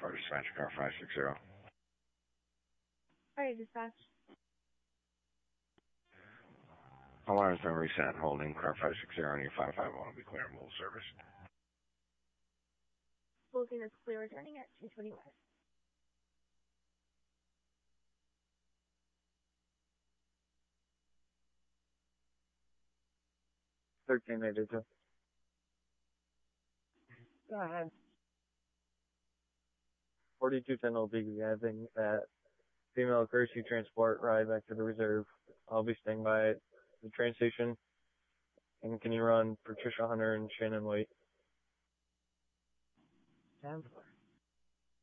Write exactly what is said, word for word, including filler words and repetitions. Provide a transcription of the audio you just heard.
for dispatch car five six zero. Alright, dispatch. Alarm's been reset. Holding car five six zero on your five five one will be clear and mobile service. Booking is clear, returning at two twenty-five. thirteen eighty-two. Go ahead. forty-two ten will be having that female courtesy transport ride back to the reserve. I'll be staying by the train station. And can you run Patricia Hunter and Shannon White? ten four.